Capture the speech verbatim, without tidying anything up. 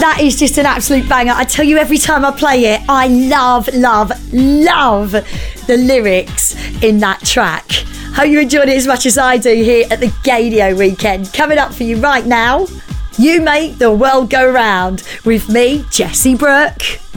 That is just an absolute banger. I tell you, every time I play it, I love, love, love the lyrics in that track. Hope you enjoyed it as much as I do here at the Gaydio Weekend. Coming up for you right now, You Make the World Go Round with me, Jessie Brooke.